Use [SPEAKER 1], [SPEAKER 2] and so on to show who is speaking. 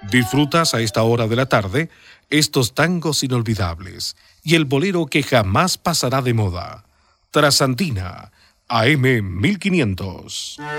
[SPEAKER 1] Disfrutas a esta hora de la tarde estos tangos inolvidables y el bolero que jamás pasará de moda. Trasandina, AM 1500.